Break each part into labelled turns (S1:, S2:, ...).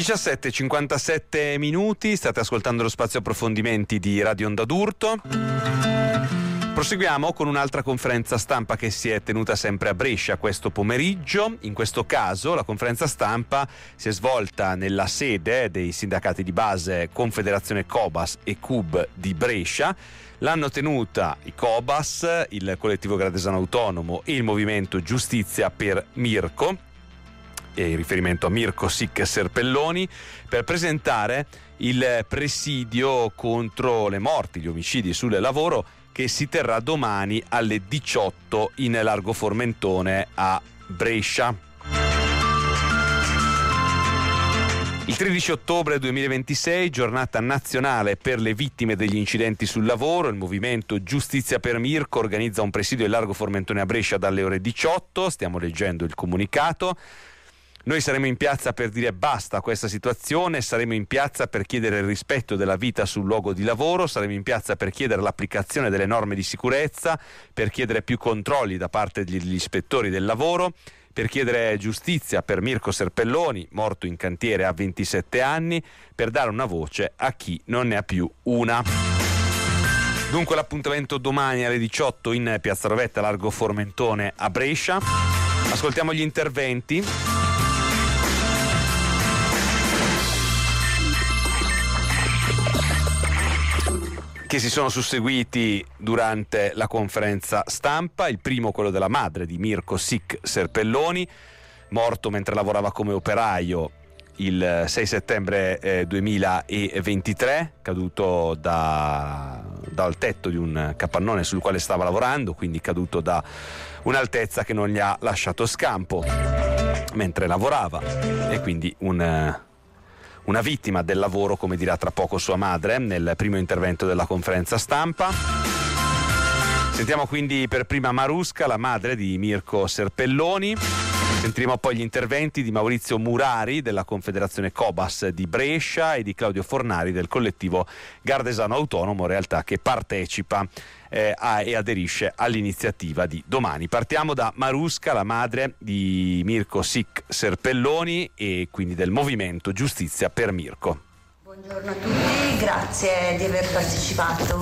S1: 17:57, state ascoltando lo spazio approfondimenti di Radio Onda d'Urto. Proseguiamo con un'altra conferenza stampa che si è tenuta sempre a Brescia questo pomeriggio. In questo caso la conferenza stampa si è svolta nella sede dei sindacati di base Confederazione Cobas e CUB di Brescia. L'hanno tenuta i Cobas, il collettivo Gardesano Autonomo e il movimento Giustizia per Mirko, e in riferimento a Mirko Sic Serpelloni, per presentare il presidio contro le morti, gli omicidi sul lavoro, che si terrà domani alle 18 in Largo Formentone a Brescia. Il 13 ottobre 2026, giornata nazionale per le vittime degli incidenti sul lavoro. Il movimento Giustizia per Mirko organizza un presidio in Largo Formentone a Brescia dalle ore 18. Stiamo leggendo il comunicato. Noi saremo in piazza per dire basta a questa situazione, saremo in piazza per chiedere il rispetto della vita sul luogo di lavoro, saremo in piazza per chiedere l'applicazione delle norme di sicurezza, per chiedere più controlli da parte degli ispettori del lavoro, per chiedere giustizia per Mirko Serpelloni, morto in cantiere a 27 anni, per dare una voce a chi non ne ha più una. Dunque l'appuntamento domani alle 18 in Piazza Rovetta, Largo Formentone a Brescia. Ascoltiamo gli interventi. Che si sono susseguiti durante la conferenza stampa. Il primo, quello della madre di Mirko Sic Serpelloni, morto mentre lavorava come operaio il 6 settembre 2023, caduto dal tetto di un capannone sul quale stava lavorando, quindi caduto da un'altezza che non gli ha lasciato scampo mentre lavorava, e quindi una vittima del lavoro, come dirà tra poco sua madre nel primo intervento della conferenza stampa. Sentiamo quindi per prima Marusca, la madre di Mirko Serpelloni. Sentiremo poi gli interventi di Maurizio Murari della Confederazione Cobas di Brescia e di Claudio Fornari del collettivo Gardesano Autonomo, realtà che partecipa e aderisce all'iniziativa di domani. Partiamo da Marusca, la madre di Mirko Sic Serpelloni e quindi del movimento Giustizia per Mirko.
S2: Buongiorno a tutti, grazie di aver partecipato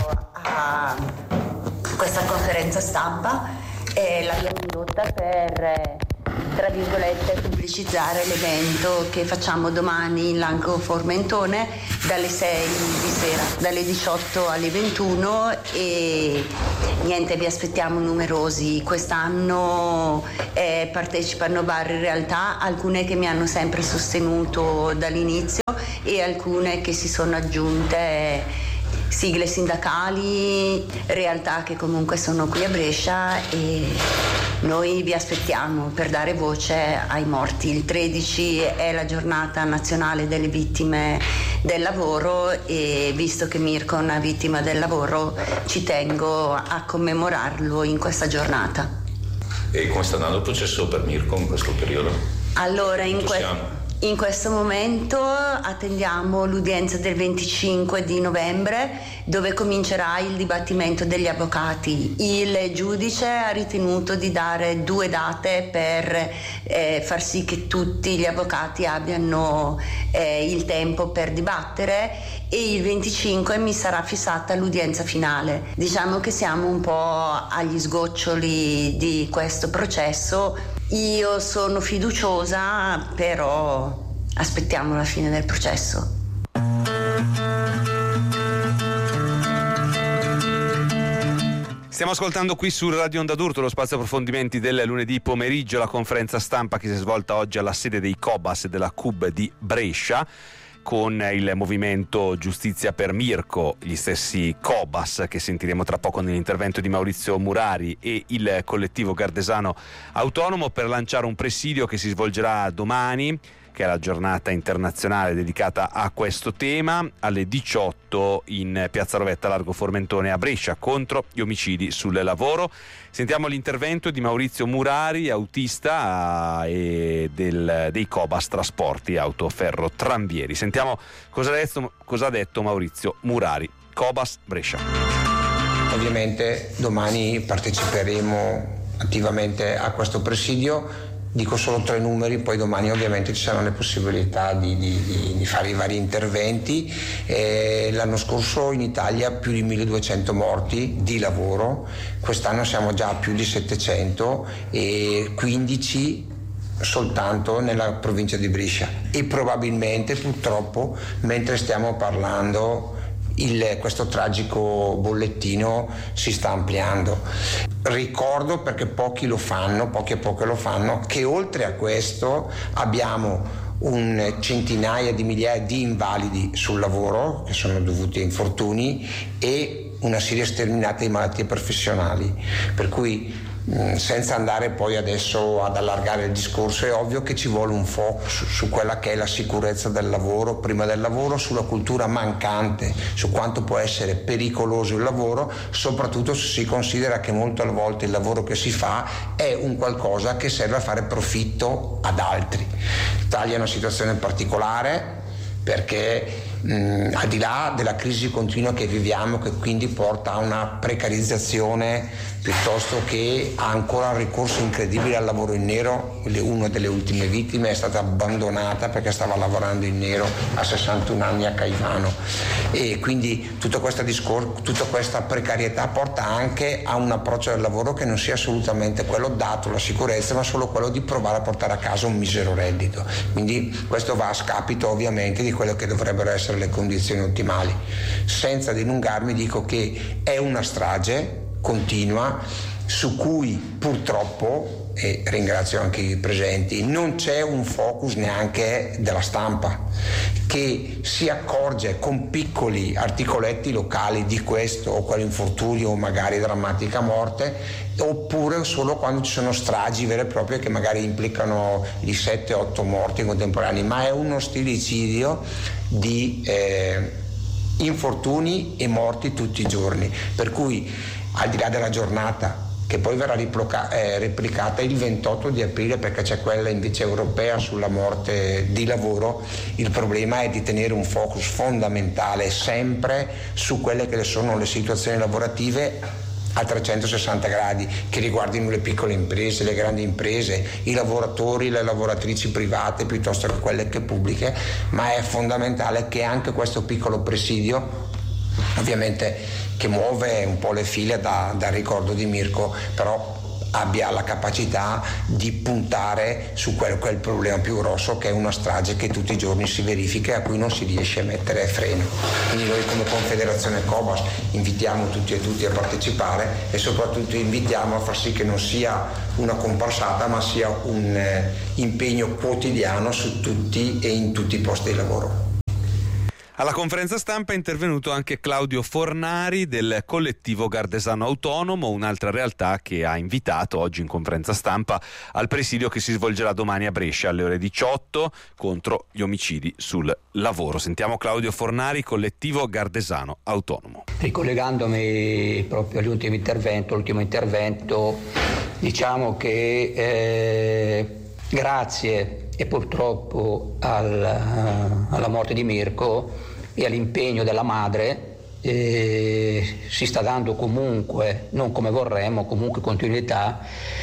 S2: a questa conferenza stampa. L'abbiamo indotta per, tra virgolette, pubblicizzare l'evento che facciamo domani in Largo Formentone dalle 6 di sera, dalle 18 alle 21, e niente, vi aspettiamo numerosi. Quest'anno partecipano varie realtà, alcune che mi hanno sempre sostenuto dall'inizio e alcune che si sono aggiunte, sigle sindacali, realtà che comunque sono qui a Brescia, e noi vi aspettiamo per dare voce ai morti. Il 13 è la giornata nazionale delle vittime del lavoro e visto che Mirko è una vittima del lavoro ci tengo a commemorarlo in questa giornata.
S3: E come sta andando il processo per Mirko in questo periodo?
S2: Allora, in questo momento attendiamo l'udienza del 25 di novembre, dove comincerà il dibattimento degli avvocati. Il giudice ha ritenuto di dare 2 date per far sì che tutti gli avvocati abbiano il tempo per dibattere, e il 25 mi sarà fissata l'udienza finale. Diciamo che siamo un po' agli sgoccioli di questo processo. Io sono fiduciosa, però aspettiamo la fine del processo.
S1: Stiamo ascoltando qui su Radio Onda d'Urto lo spazio approfondimenti del lunedì pomeriggio, la conferenza stampa che si è svolta oggi alla sede dei Cobas e della CUB di Brescia, con il movimento Giustizia per Mirko, gli stessi Cobas che sentiremo tra poco nell'intervento di Maurizio Murari, e il collettivo Gardesano Autonomo, per lanciare un presidio che si svolgerà domani, che è la giornata internazionale dedicata a questo tema, alle 18 in Piazza Rovetta, Largo Formentone a Brescia, contro gli omicidi sul lavoro. Sentiamo l'intervento di Maurizio Murari, autista dei Cobas Trasporti Auto Ferro Tramvieri. Sentiamo cosa ha detto Maurizio Murari, Cobas Brescia.
S4: Ovviamente domani parteciperemo attivamente a questo presidio Dico solo 3 numeri, poi domani ovviamente ci saranno le possibilità di fare i vari interventi. L'anno scorso in Italia più di 1200 morti di lavoro, quest'anno siamo già a più di 700 e 15 soltanto nella provincia di Brescia, e probabilmente purtroppo mentre stiamo parlando questo tragico bollettino si sta ampliando. Ricordo, perché pochi lo fanno, pochi e poche lo fanno, che oltre a questo abbiamo centinaia di migliaia di invalidi sul lavoro che sono dovuti a infortuni e una serie sterminata di malattie professionali, per cui senza andare poi adesso ad allargare il discorso, è ovvio che ci vuole un focus su quella che è la sicurezza del lavoro, prima del lavoro, sulla cultura mancante, su quanto può essere pericoloso il lavoro, soprattutto se si considera che molte volte il lavoro che si fa è un qualcosa che serve a fare profitto ad altri. L'Italia è una situazione particolare perché al di là della crisi continua che viviamo, che quindi porta a una precarizzazione piuttosto che ha ancora un ricorso incredibile al lavoro in nero. Una delle ultime vittime è stata abbandonata perché stava lavorando in nero a 61 anni a Caivano, e quindi tutta questa precarietà porta anche a un approccio al lavoro che non sia assolutamente quello dato la sicurezza, ma solo quello di provare a portare a casa un misero reddito. Quindi questo va a scapito ovviamente di quello che dovrebbero essere le condizioni ottimali. Senza dilungarmi dico che è una strage continua su cui purtroppo, e ringrazio anche i presenti, non c'è un focus neanche della stampa, che si accorge con piccoli articoletti locali di questo o quell'infortunio o magari drammatica morte, oppure solo quando ci sono stragi vere e proprie che magari implicano di 7-8 morti contemporanei, ma è uno stillicidio di infortuni e morti tutti i giorni, per cui al di là della giornata che poi verrà replicata il 28 di aprile perché c'è quella invece europea sulla morte di lavoro, il problema è di tenere un focus fondamentale sempre su quelle che sono le situazioni lavorative a 360 gradi, che riguardino le piccole imprese, le grandi imprese, i lavoratori, le lavoratrici private piuttosto che quelle che pubbliche, ma è fondamentale che anche questo piccolo presidio, ovviamente che muove un po' le file dal ricordo di Mirko, però abbia la capacità di puntare su quel problema più grosso, che è una strage che tutti i giorni si verifica e a cui non si riesce a mettere freno. Quindi noi come Confederazione Cobas invitiamo tutti e tutti a partecipare e soprattutto invitiamo a far sì che non sia una comparsata, ma sia un impegno quotidiano su tutti e in tutti i posti di lavoro.
S1: Alla conferenza stampa è intervenuto anche Claudio Fornari del collettivo Gardesano Autonomo, un'altra realtà che ha invitato oggi in conferenza stampa al presidio che si svolgerà domani a Brescia alle ore 18 contro gli omicidi sul lavoro. Sentiamo Claudio Fornari, collettivo Gardesano Autonomo.
S5: Ricollegandomi proprio all'ultimo intervento, diciamo che grazie e purtroppo alla morte di Mirko e all'impegno della madre si sta dando comunque, non come vorremmo, comunque continuità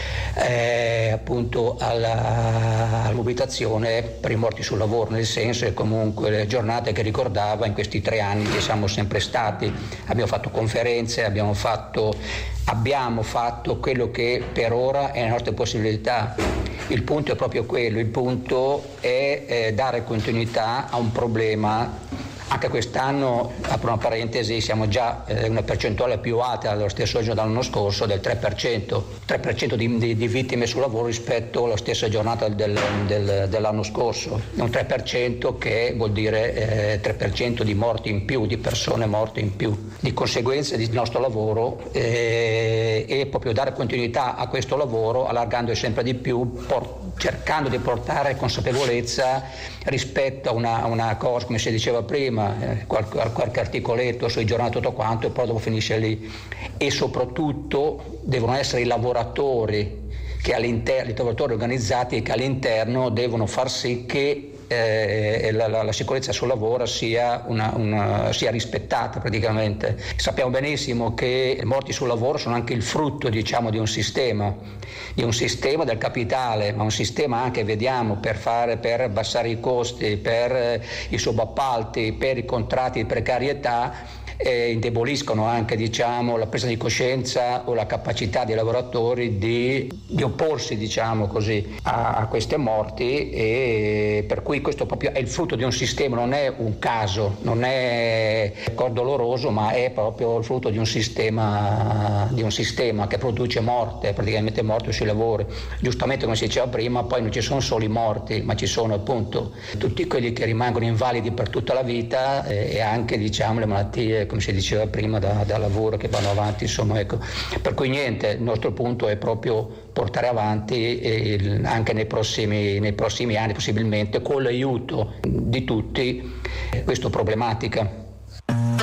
S5: appunto alla mobilitazione per i morti sul lavoro, nel senso che comunque le giornate che ricordava in questi 3 anni che siamo sempre stati, abbiamo fatto conferenze, abbiamo fatto quello che per ora è le nostre possibilità. Il punto è proprio quello, il punto è dare continuità a un problema. Anche quest'anno, apro una parentesi, siamo già una percentuale più alta allo stesso giorno dell'anno scorso, del 3% di vittime sul lavoro rispetto alla stessa giornata dell'anno scorso. Un 3% che vuol dire 3% di morti in più, di persone morte in più. Di conseguenza del nostro lavoro e proprio dare continuità a questo lavoro, allargando sempre di più, cercando di portare consapevolezza rispetto a una cosa, come si diceva prima, qualche articoletto sui giornali, tutto quanto, e poi dopo finisce lì. E soprattutto devono essere i lavoratori che all'interno, i lavoratori organizzati che all'interno devono far sì che la sicurezza sul lavoro sia rispettata praticamente. Sappiamo benissimo che i morti sul lavoro sono anche il frutto, diciamo, di un sistema del capitale, ma un sistema anche, vediamo, per abbassare i costi, per i subappalti, per i contratti di precarietà, indeboliscono anche, diciamo, la presa di coscienza o la capacità dei lavoratori di opporsi, diciamo così, a queste morti, e per cui questo proprio è il frutto di un sistema, non è un caso, non è doloroso, ma è proprio il frutto di un sistema che produce morte, praticamente morte sui lavori. Giustamente, come si diceva prima, poi non ci sono solo i morti, ma ci sono appunto tutti quelli che rimangono invalidi per tutta la vita, e anche, diciamo, le malattie, come si diceva prima, da lavoro, che vanno avanti, insomma, ecco. Per cui niente, il nostro punto è proprio portare avanti anche nei prossimi anni, possibilmente con l'aiuto di tutti, questa problematica.